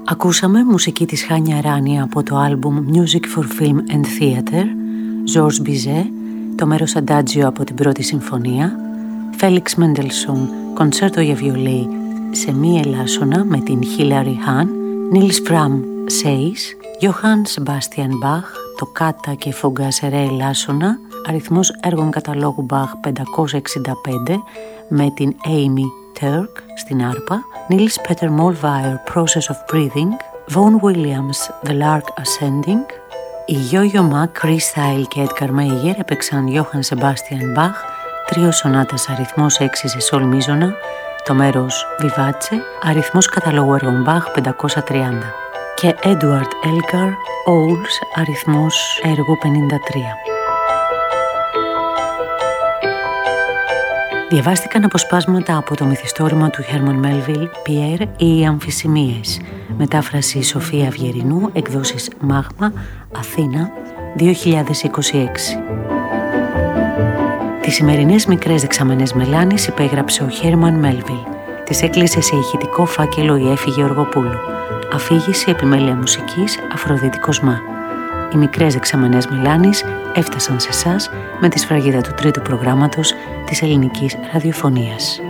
Ακούσαμε μουσική της Χάνια Ράνη από το άλμπουμ Music for Film and Theatre, Georges Bizet, το μέρος Adagio από την πρώτη συμφωνία, Felix Mendelssohn, κονσέρτο για βιολί σε μη ελάσσονα με την Hilary Hahn, Nils Fram, Seis, Johann Sebastian Bach, το Κάτα και Φόγκα σε ρε ελάσσονα, αριθμός έργων καταλόγου Bach 565 με την Amy Turk στην άρπα, Niels Peter Mollweir, Process of Breathing, Vaughan Williams, The Lark Ascending. Οι Yo-Yo Ma, Chris Thile και Edgar Meyer έπαιξαν Johann Sebastian Bach, τρίο σονάτας αριθμός 6 σε σολ μίζωνα, το μέρος Vivace, αριθμός καταλόγου έργων Bach 530 και Edward Elgar, Owls, αριθμός έργου 53. Διαβάστηκαν αποσπάσματα από το μυθιστόρημα του Herman Melville, Pierre ή οι Αμφισημίες, μετάφραση Σοφία Αυγερινού, εκδόσεις Μάγμα, Αθήνα, 2026. Τις σημερινές μικρές δεξαμενές μελάνης υπέγραψε ο Herman Melville. Τις έκλεισε σε ηχητικό φάκελο η Έφη Γεωργοπούλου. Αφήγηση επιμέλεια μουσικής Αφροδίτη Κοσμά. Οι μικρές δεξαμενές μελάνης έφτασαν σε εσάς με τη σφραγίδα του τρίτου προγράμματος της ελληνικής ραδιοφωνίας.